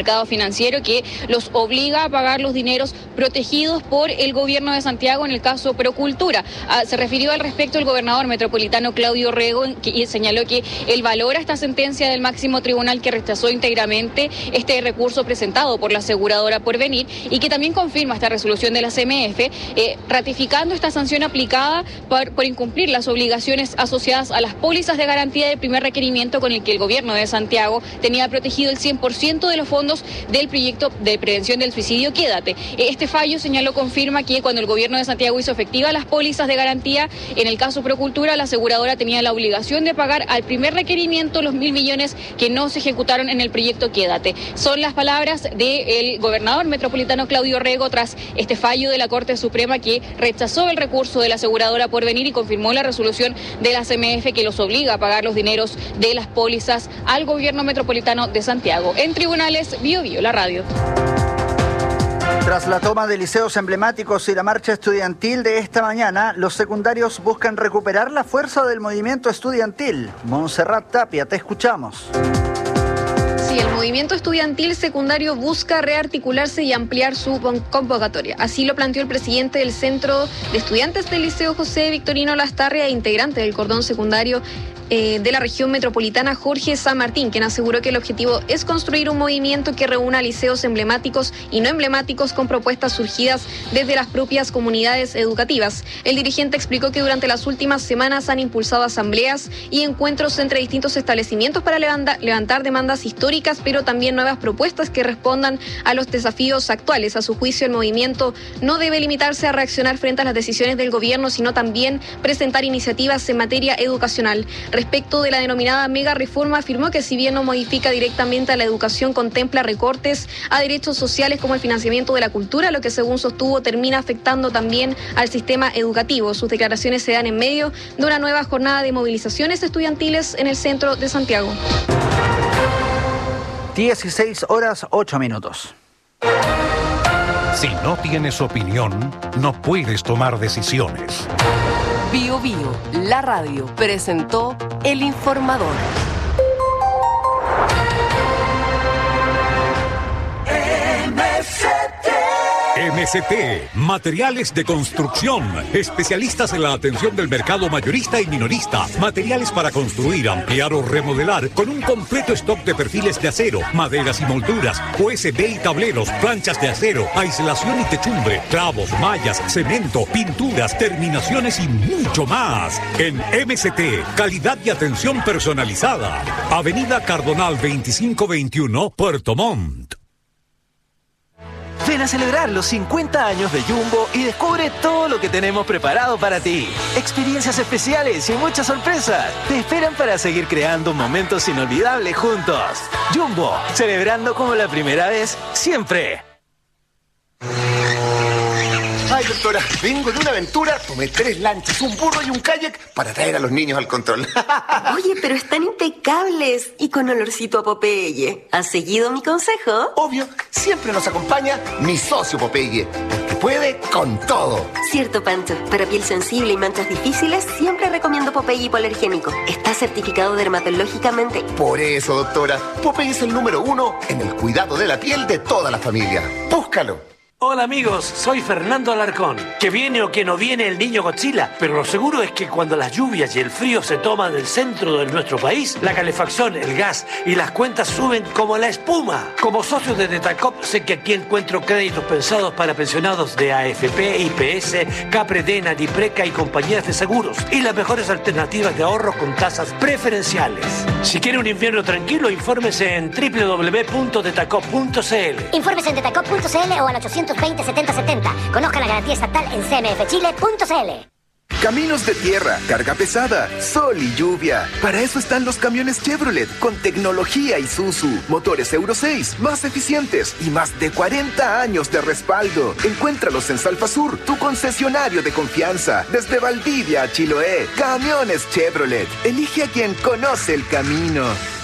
mercado financiero que los obliga a pagar los dineros protegidos por el gobierno de Santiago en el caso Procultura. Se refirió al respecto el gobernador metropolitano Claudio Rego y señaló que él valora esta sentencia del máximo tribunal que rechazó íntegramente este recurso presentado por la aseguradora Porvenir y que también confirma esta resolución de la CMF, ratificando esta sanción aplicada por incumplir las obligaciones asociadas a las pólizas de garantía de primer requerimiento con el que el gobierno de Santiago tenía protegido el 100% de los fondos del proyecto de prevención del suicidio Quédate. Este fallo, señaló, confirma que cuando el gobierno de Santiago hizo efectiva las pólizas de garantía, en el caso Procultura, la aseguradora tenía la obligación de pagar al primer requerimiento los 1.000 millones que no se ejecutaron en el proyecto Quédate. Son las palabras del gobernador metropolitano Claudio Rego tras este fallo de la Corte Suprema que rechazó el recurso de la aseguradora Porvenir y confirmó la resolución de la CMF que los obliga a pagar los dineros de las pólizas al gobierno metropolitano de Santiago. En Tribunales, Bio Bio, la radio. Tras la toma de liceos emblemáticos y la marcha estudiantil de esta mañana, los secundarios buscan recuperar la fuerza del movimiento estudiantil. Montserrat Tapia, te escuchamos. El movimiento estudiantil secundario busca rearticularse y ampliar su convocatoria. Así lo planteó el presidente del Centro de Estudiantes del Liceo José Victorino Lastarria e integrante del cordón secundario de la región metropolitana, Jorge San Martín, quien aseguró que el objetivo es construir un movimiento que reúna liceos emblemáticos y no emblemáticos con propuestas surgidas desde las propias comunidades educativas. El dirigente explicó que durante las últimas semanas han impulsado asambleas y encuentros entre distintos establecimientos para levantar demandas históricas, pero también nuevas propuestas que respondan a los desafíos actuales. A su juicio, el movimiento no debe limitarse a reaccionar frente a las decisiones del gobierno, sino también presentar iniciativas en materia educacional. Respecto de la denominada mega reforma, afirmó que si bien no modifica directamente a la educación, contempla recortes a derechos sociales como el financiamiento de la cultura, lo que según sostuvo termina afectando también al sistema educativo. Sus declaraciones se dan en medio de una nueva jornada de movilizaciones estudiantiles en el centro de Santiago. 16:08. Si no tienes opinión, no puedes tomar decisiones. Bio Bio, la radio, presentó El Informador. MST, materiales de construcción, especialistas en la atención del mercado mayorista y minorista, materiales para construir, ampliar o remodelar, con un completo stock de perfiles de acero, maderas y molduras, USB y tableros, planchas de acero, aislación y techumbre, clavos, mallas, cemento, pinturas, terminaciones y mucho más. En MST, calidad y atención personalizada. Avenida Cardonal 2521, Puerto Montt. Ven a celebrar los 50 años de Jumbo y descubre todo lo que tenemos preparado para ti. Experiencias especiales y muchas sorpresas te esperan para seguir creando momentos inolvidables juntos. Jumbo, celebrando como la primera vez, siempre. Ay, doctora, vengo de una aventura, tomé 3 lanchas, un burro y un kayak para traer a los niños al control. Oye, pero están impecables y con olorcito a Popeye. ¿Has seguido mi consejo? Obvio, siempre nos acompaña mi socio Popeye, porque puede con todo. Cierto, Pancho. Para piel sensible y manchas difíciles, siempre recomiendo Popeye hipoalergénico. Está certificado dermatológicamente. Por eso, doctora, Popeye es el número 1 en el cuidado de la piel de toda la familia. Búscalo. Hola amigos, soy Fernando Alarcón. Que viene o que no viene el niño Godzilla, pero lo seguro es que cuando las lluvias y el frío se toman el centro de nuestro país, la calefacción, el gas y las cuentas suben como la espuma. Como socio de Detacop sé que aquí encuentro créditos pensados para pensionados de AFP, IPS, Capredena, Dipreca y compañías de seguros y las mejores alternativas de ahorro con tasas preferenciales. Si quiere un invierno tranquilo, infórmese en www.detacop.cl. Infórmese en detacop.cl o al 820-7070. Conozca la garantía estatal en cmfchile.cl. Caminos de tierra, carga pesada, sol y lluvia. Para eso están los camiones Chevrolet, con tecnología Isuzu, motores Euro 6, más eficientes y más de 40 años de respaldo. Encuéntralos en Salfasur, tu concesionario de confianza. Desde Valdivia a Chiloé, camiones Chevrolet. Elige a quien conoce el camino.